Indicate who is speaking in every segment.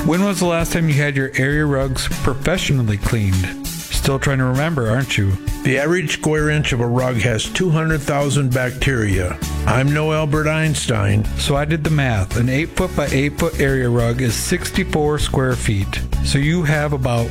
Speaker 1: When was the last time you had your area rugs professionally cleaned? Still trying to remember, aren't you?
Speaker 2: The average square inch of a rug has 200,000 bacteria. I'm no Albert Einstein.
Speaker 1: So I did the math. An 8-foot by 8-foot area rug is 64 square feet. So you have about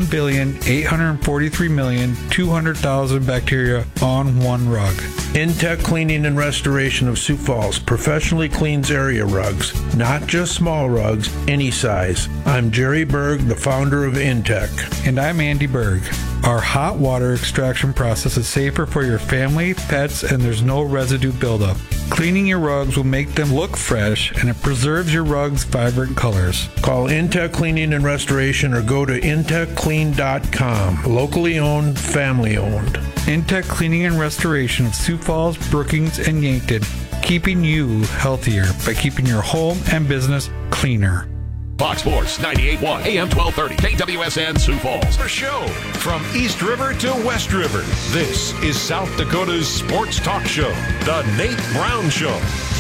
Speaker 1: 1,843,200,000 bacteria on one rug.
Speaker 2: Intech Cleaning and Restoration of Sioux Falls professionally cleans area rugs, not just small rugs, any size. I'm Jerry Berg, the founder of Intech.
Speaker 1: And I'm Andy Berg. Our hot water extraction process is safer for your family, pets, and there's no residue buildup. Cleaning your rugs will make them look fresh, and it preserves your rugs' vibrant colors.
Speaker 2: Call Intech Cleaning and Restoration or go to intechclean.com. Locally owned, family owned.
Speaker 1: Intech Cleaning and Restoration of Sioux Falls, Brookings, and Yankton, keeping you healthier by keeping your home and business cleaner.
Speaker 3: Fox Sports 98.1 AM 1230 KWSN Sioux Falls.
Speaker 4: A show from East River to West River. This is South Dakota's sports talk show, The Nate Brown Show.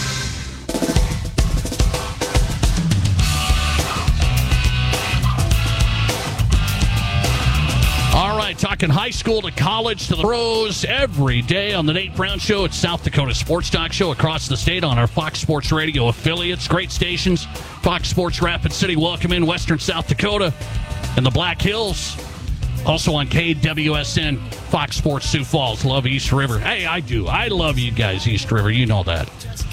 Speaker 5: All right, talking high school to college to the pros every day on the Nate Brown Show. It's South Dakota Sports Talk Show across the state on our Fox Sports Radio affiliates. Great stations. Fox Sports Rapid City, welcome in Western South Dakota and the Black Hills. Also on KWSN, Fox Sports Sioux Falls. Love East River. Hey, I do. I love you guys, East River. You know that.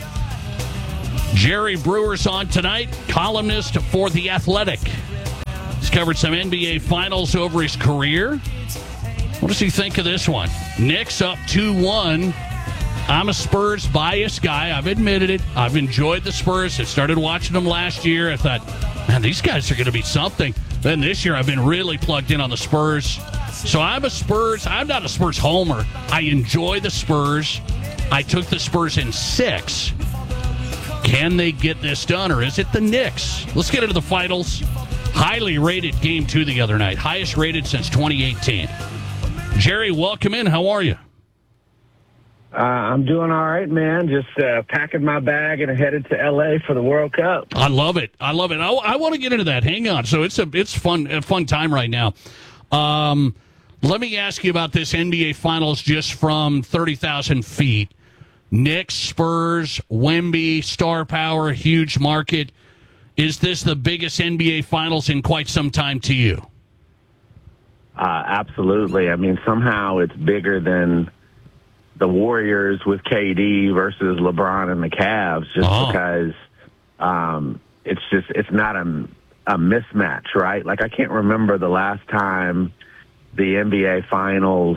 Speaker 5: Jerry Brewer's on tonight, columnist for The Athletic. He's covered some NBA Finals over his career. What does he think of this one? Knicks up 2-1. I'm a Spurs biased guy. I've admitted it. I've enjoyed the Spurs. I started watching them last year. I thought, man, these guys are going to be something. Then this year I've been really plugged in on the Spurs. So I'm not a Spurs homer. I enjoy the Spurs. I took the Spurs in 6. Can they get this done, or is it the Knicks? Let's get into the finals. Highly rated game 2 the other night. Highest rated since 2018. Jerry, welcome in. How are you?
Speaker 6: I'm doing all right, man. Just packing my bag and headed to L.A. for the World Cup.
Speaker 5: I love it. I want to get into that. Hang on. So it's a fun time right now. Let me ask you about this NBA Finals just from 30,000 feet. Knicks, Spurs, Wemby, star power, huge market. Is this the biggest NBA Finals in quite some time to you?
Speaker 6: Absolutely. I mean, somehow it's bigger than the Warriors with KD versus LeBron and the Cavs, just because it's not a mismatch, right? Like, I can't remember the last time the NBA Finals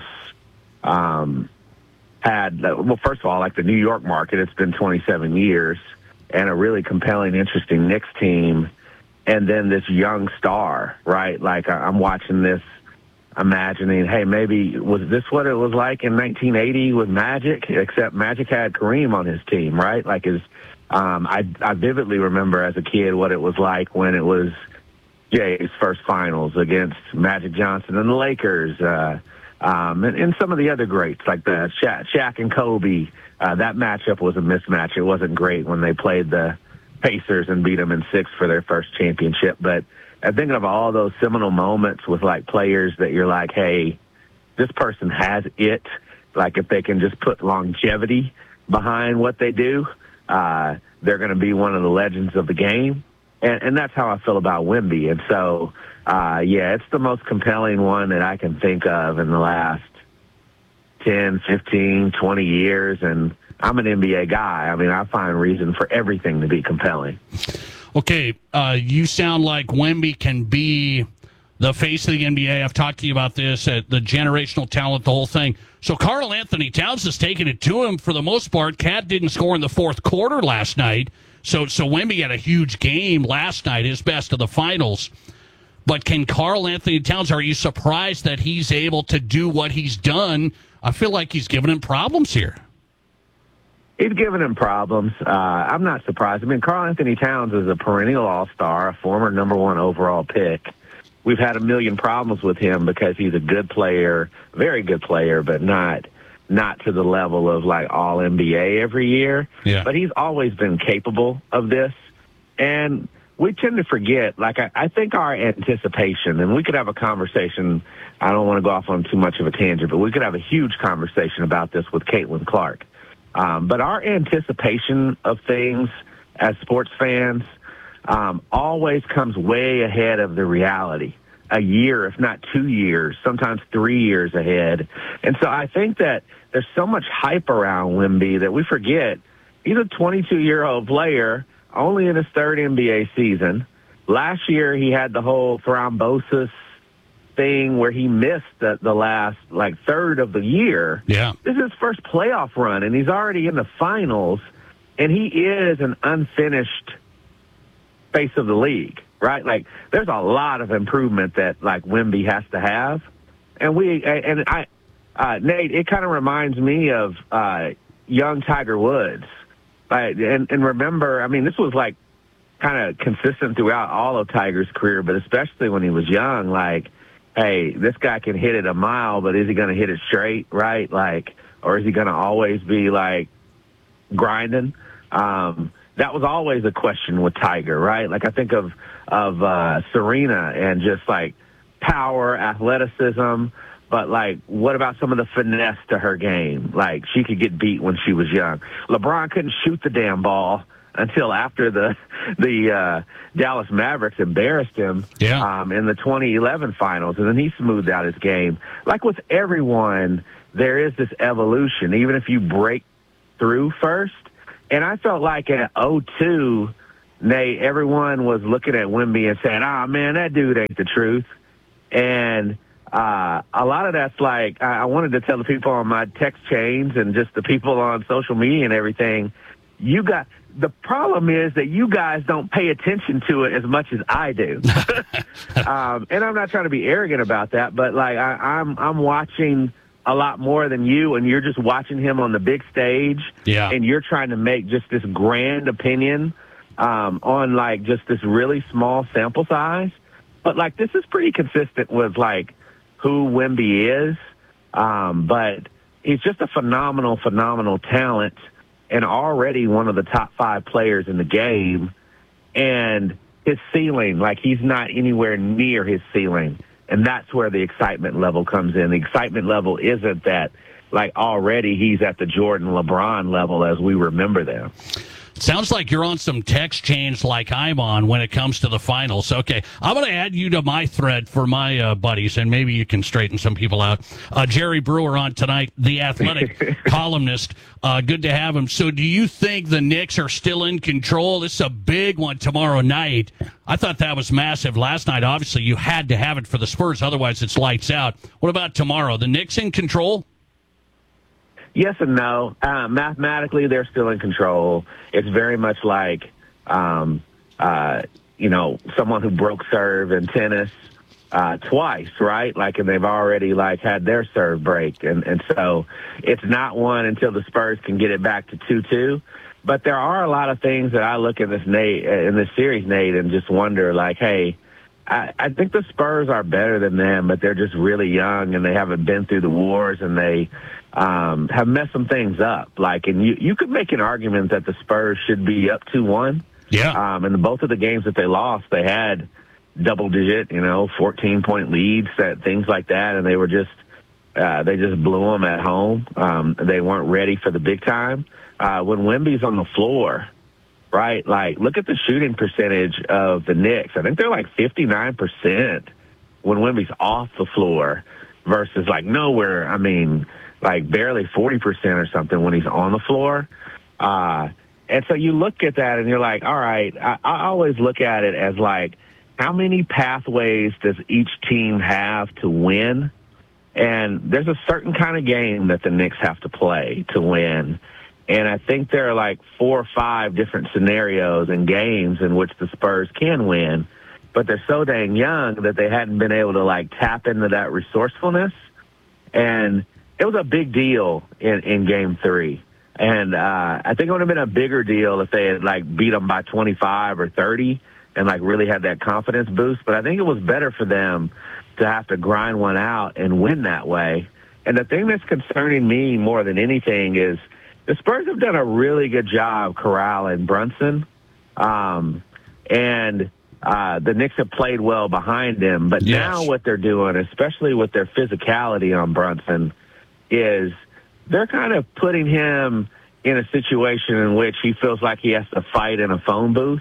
Speaker 6: had, well, first of all, like the New York market, it's been 27 years, and a really compelling, interesting Knicks team, and then this young star, right? Like, I'm watching this, imagining, hey, maybe was this what it was like in 1980 with Magic, except Magic had Kareem on his team, right? Like, I vividly remember as a kid what it was like when it was Jay's first finals against Magic Johnson and the Lakers, and some of the other greats, like the Shaq and Kobe. That matchup was a mismatch. It wasn't great when they played the Pacers and beat them in 6 for their first championship. But I'm thinking of all those seminal moments with, like, players that you're like, hey, this person has it. Like, if they can just put longevity behind what they do, they're going to be one of the legends of the game. And that's how I feel about Wemby. And so, yeah, it's the most compelling one that I can think of in the last 10, 15, 20 years. And I'm an NBA guy. I mean, I find reason for everything to be compelling.
Speaker 5: Okay, you sound like Wemby can be the face of the NBA. I've talked to you about this, the generational talent, the whole thing. So Karl Anthony Towns has taken it to him for the most part. Cat didn't score in the fourth quarter last night. So Wemby had a huge game last night, his best of the finals. But can Karl Anthony Towns, are you surprised that he's able to do what he's done? I feel like he's given him problems here.
Speaker 6: He's given him problems. I'm not surprised. I mean, Karl Anthony Towns is a perennial all-star, a former number 1 overall pick. We've had a million problems with him because he's a good player, very good player, but not to the level of, like, all NBA every year.
Speaker 5: Yeah.
Speaker 6: But he's always been capable of this. And we tend to forget, like, I think our anticipation, and we could have a conversation, I don't want to go off on too much of a tangent, but we could have a huge conversation about this with Caitlin Clark. But our anticipation of things as sports fans always comes way ahead of the reality. A year, if not 2 years, sometimes 3 years ahead. And so I think that there's so much hype around Wemby that we forget he's a 22-year-old player, only in his third NBA season. Last year, he had the whole thrombosis thing where he missed the last, third of the year.
Speaker 5: Yeah.
Speaker 6: This is his first playoff run, and he's already in the finals, and he is an unfinished face of the league, right? Like, there's a lot of improvement that, Wemby has to have. And Nate, it kind of reminds me of young Tiger Woods. And remember, I mean, this was kind of consistent throughout all of Tiger's career, but especially when he was young, hey, this guy can hit it a mile, but is he going to hit it straight, right? Or is he going to always be grinding? That was always a question with Tiger, right? I think of Serena and just power, athleticism, but what about some of the finesse to her game? She could get beat when she was young. LeBron couldn't shoot the damn ball until after the Dallas Mavericks embarrassed him in the 2011 finals, and then he smoothed out his game. With everyone, there is this evolution, even if you break through first. And I felt like at 2002, Nate, everyone was looking at Wemby and saying, man, that dude ain't the truth. And a lot of that's I wanted to tell the people on my text chains and just the people on social media and everything, the problem is that you guys don't pay attention to it as much as I do. And I'm not trying to be arrogant about that, but I'm watching a lot more than you, and you're just watching him on the big stage.
Speaker 5: Yeah. And
Speaker 6: you're trying to make just this grand opinion on just this really small sample size. But this is pretty consistent with who Wemby is. But he's just a phenomenal talent and already one of the top 5 players in the game. And his ceiling, he's not anywhere near his ceiling. And that's where the excitement level comes in. The excitement level isn't that, already he's at the Jordan LeBron level as we remember them.
Speaker 5: Sounds like you're on some text chains like I'm on when it comes to the finals. Okay, I'm going to add you to my thread for my buddies, and maybe you can straighten some people out. Jerry Brewer on tonight, the Athletic columnist. Good to have him. So do you think the Knicks are still in control? This is a big one tomorrow night. I thought that was massive last night. Obviously, you had to have it for the Spurs. Otherwise, it's lights out. What about tomorrow? The Knicks in control?
Speaker 6: Yes and no. Mathematically, they're still in control. It's very much someone who broke serve in tennis twice, right? And they've already had their serve break. And so it's not one until the Spurs can get it back to 2-2. But there are a lot of things that I look at in this series, Nate, and just wonder, hey, I think the Spurs are better than them, but they're just really young and they haven't been through the wars, and they have messed some things up. And you could make an argument that the Spurs should be up 2-1.
Speaker 5: Yeah.
Speaker 6: And both of the games that they lost, they had double-digit, 14-point leads, things like that, and they were just they just blew them at home. They weren't ready for the big time. When Wemby's on the floor, right? Look at the shooting percentage of the Knicks. I think they're 59% when Wemby's off the floor versus nowhere. I mean, barely 40% or something when he's on the floor. And so you look at that and you're all right, I always look at it as how many pathways does each team have to win? And there's a certain kind of game that the Knicks have to play to win. And I think there are 4 or 5 different scenarios and games in which the Spurs can win, but they're so dang young that they hadn't been able to tap into that resourcefulness. And it was a big deal in Game 3. And I think it would have been a bigger deal if they had beat them by 25 or 30 and really had that confidence boost. But I think it was better for them to have to grind one out and win that way. And the thing that's concerning me more than anything is the Spurs have done a really good job corralling Brunson. and the Knicks have played well behind him. But now what they're doing, especially with their physicality on Brunson, is they're kind of putting him in a situation in which he feels like he has to fight in a phone booth.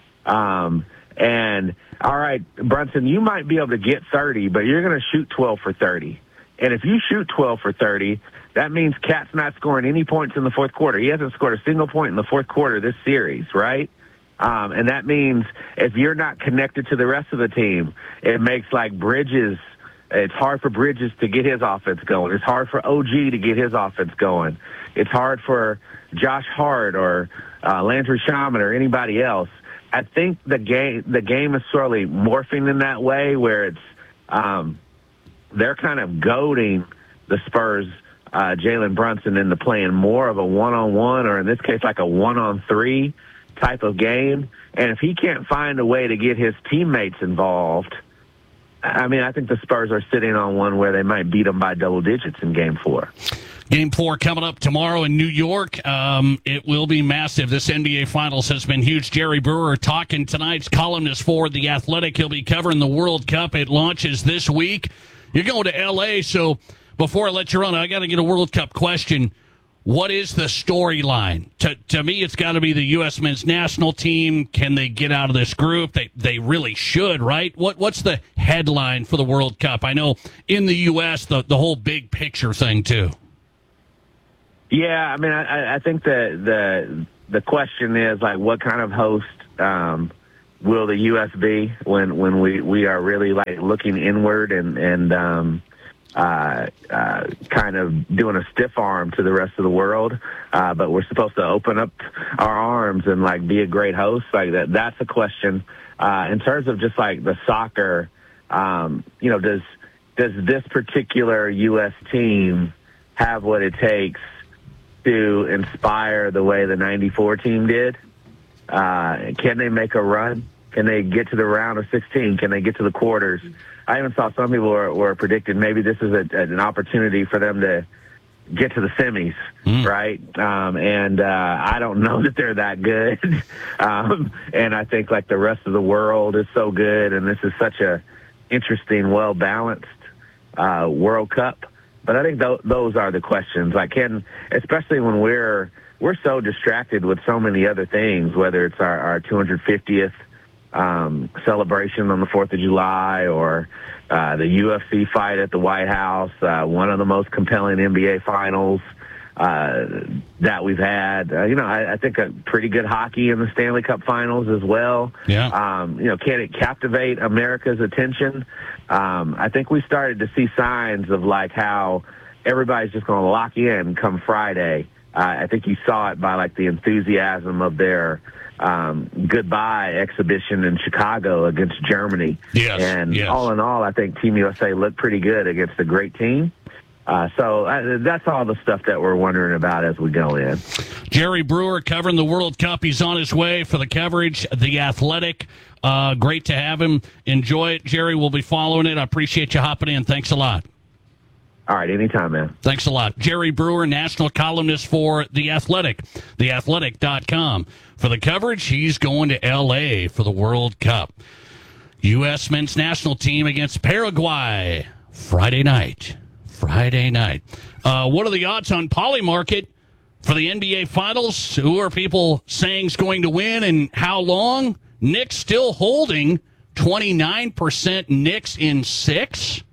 Speaker 6: And, all right, Brunson, you might be able to get 30, but you're going to shoot 12 for 30. And if you shoot 12 for 30, that means Cat's not scoring any points in the fourth quarter. He hasn't scored a single point in the fourth quarter this series, right? And that means if you're not connected to the rest of the team, it makes like Bridges, it's hard for Bridges to get his offense going. It's hard for OG to get his offense going. It's hard for Josh Hart or Landry Shaman or anybody else. I think the game is slowly morphing in that way where it's they're kind of goading the Spurs, Jalen Brunson, into playing more of a one-on-one, or in this case like a one-on-3 type of game. And if he can't find a way to get his teammates involved, I mean, I think the Spurs are sitting on one where they might beat them by double digits in Game 4.
Speaker 5: Game 4 coming up tomorrow in New York. It will be massive. This NBA Finals has been huge. Jerry Brewer talking tonight's columnist for The Athletic. He'll be covering the World Cup. It launches this week. You're going to L.A., so before I let you run, I got to get a World Cup question. What is the storyline? To me, it's got to be the U.S. men's national team. Can they get out of this group? They really should, right? What's the headline for the World Cup? I know in the U.S., the whole big picture thing, too.
Speaker 6: Yeah, I mean, I think the question is, like, what kind of host will the U.S. be when we are really, like, looking inward and kind of doing a stiff arm to the rest of the world, but we're supposed to open up our arms and like be a great host. Like that's a question. In terms of just like the soccer, does this particular U.S. team have what it takes to inspire the way the '94 team did? Can they make a run? Can they get to the round of 16? Can they get to the quarters? I even saw some people were predicting maybe this is an opportunity for them to get to the semis, right? And I don't know that they're that good. And I think like the rest of the world is so good, and this is such a interesting, well-balanced World Cup. But I think those are the questions. Like, especially when we're so distracted with so many other things, whether it's our 250th celebration on the 4th of July or the UFC fight at the White House, one of the most compelling NBA finals that we've had. I think a pretty good hockey in the Stanley Cup finals as well. Yeah. Can it captivate America's attention? I think we started to see signs of like how everybody's just going to lock in come Friday. I think you saw it by like the enthusiasm of their goodbye exhibition in Chicago against Germany. Yes, and all in all, I think Team USA looked pretty good against a great team. So that's all the stuff that we're wondering about as we go in.
Speaker 5: Jerry Brewer covering the World Cup. He's on his way for the coverage. The Athletic. Great to have him. Enjoy it, Jerry. We'll be following it. I appreciate you hopping in. Thanks a lot.
Speaker 6: All right, anytime, man.
Speaker 5: Thanks a lot. Jerry Brewer, national columnist for The Athletic, theathletic.com. For the coverage, he's going to L.A. for the World Cup. U.S. men's national team against Paraguay Friday night. What are the odds on Polymarket for the NBA Finals? Who are people saying is going to win and how long? Knicks still holding 29%, Knicks in 6.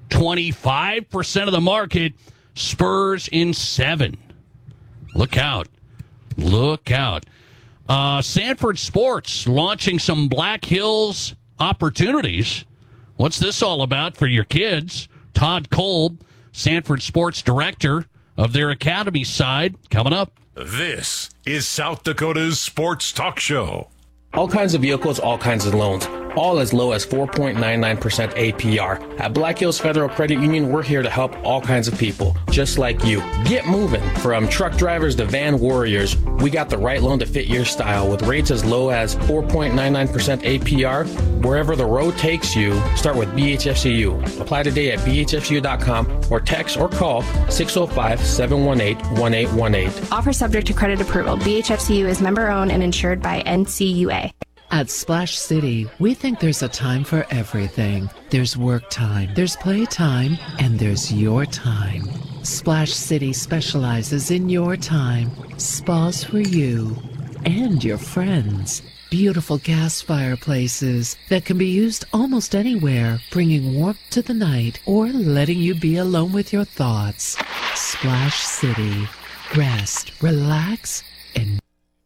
Speaker 5: 25% of the market, Spurs in 7. Look out. Sanford Sports launching some Black Hills opportunities. What's this all about for your kids? Todd Kolb, Sanford Sports Director of their Academy side, coming up.
Speaker 4: This is South Dakota's Sports Talk Show.
Speaker 7: All kinds of vehicles, all kinds of loans, all as low as 4.99% APR. At Black Hills Federal Credit Union, we're here to help all kinds of people, just like you. Get moving. From truck drivers to van warriors, we got the right loan to fit your style with rates as low as 4.99% APR. Wherever the road takes you, start with BHFCU. Apply today at bhfcu.com or text or call 605-718-1818.
Speaker 8: Offer subject to credit approval. BHFCU is member-owned and insured by NCUA. At Splash City, we think there's a time for everything. There's work time, there's play time, and there's your time. Splash City specializes in your time. Spas for you and your friends. Beautiful gas fireplaces that can be used almost anywhere, bringing warmth to the night or letting you be alone with your thoughts. Splash City. Rest, relax, and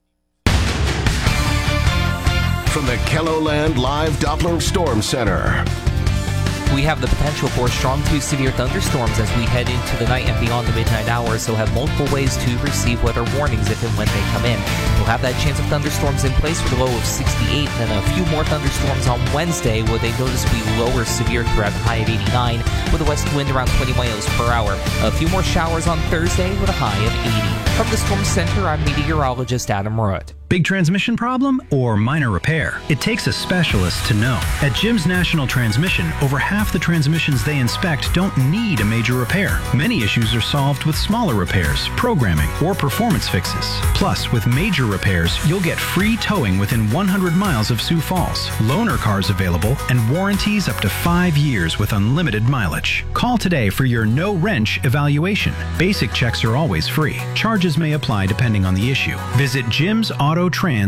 Speaker 9: from the KELOLAND Live Doppler Storm Center.
Speaker 10: We have the potential for strong to severe thunderstorms as we head into the night and beyond the midnight hour, so have multiple ways to receive weather warnings if and when they come in. We'll have that chance of thunderstorms in place with a low of 68, and then a few more thunderstorms on Wednesday, where they noticeably lower severe throughout a high of 89, with a west wind around 20 miles per hour. A few more showers on Thursday with a high of 80. From the Storm Center, I'm meteorologist Adam Rudd.
Speaker 11: Big transmission problem or minor repair? It takes a specialist to know. At Jim's National Transmission, over half the transmissions they inspect don't need a major repair. Many issues are solved with smaller repairs, programming, or performance fixes. Plus, with major repairs, you'll get free towing within 100 miles of Sioux Falls, loaner cars available, and warranties up to 5 years with unlimited mileage. Call today for your no-wrench evaluation. Basic checks are always free. Charges may apply depending on the issue. Visit JimsAutoTrans.com.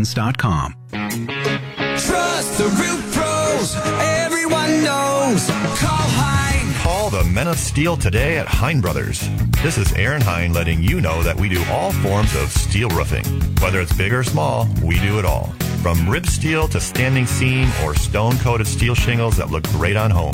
Speaker 12: Trust the Root Pros. Everyone knows. Call Hein.
Speaker 13: Call the Men of Steel today at Hein Brothers. This is Aaron Hein letting you know that we do all forms of steel roofing. Whether it's big or small, we do it all. From rib steel to standing seam or stone-coated steel shingles that look great on homes.